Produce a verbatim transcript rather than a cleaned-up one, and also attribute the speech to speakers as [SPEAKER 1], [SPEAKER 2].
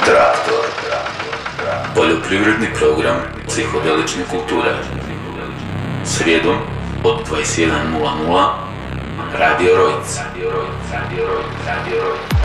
[SPEAKER 1] Traktor. Poljoprivredni program psihodelične kulture. Srijedom od dvadeset jedan nula nula Radio Rojc. Radio Rojc, Radio Rojc, Radio Rojc.